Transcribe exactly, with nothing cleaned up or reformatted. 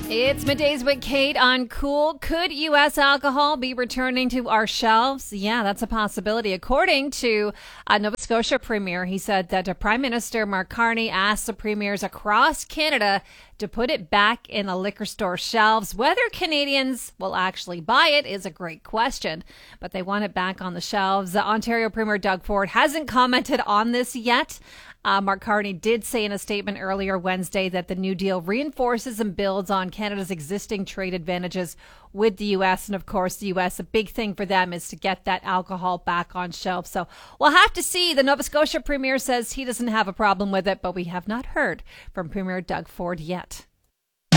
It's Middays with Kate on Cool. Could U S alcohol be returning to our shelves? Yeah, that's a possibility. According to a Nova Scotia premier, he said that uh, Prime Minister Mark Carney asked the premiers across Canada to put it back in the liquor store shelves. Whether Canadians will actually buy it is a great question, but they want it back on the shelves. Uh, Ontario Premier Doug Ford hasn't commented on this yet. Uh, Mark Carney did say in a statement earlier Wednesday that the new deal reinforces and builds on Canada's existing trade advantages with the U S. And of course, the U S, a big thing for them is to get that alcohol back on shelves. So we'll have to see. The Nova Scotia Premier says he doesn't have a problem with it, but we have not heard from Premier Doug Ford yet.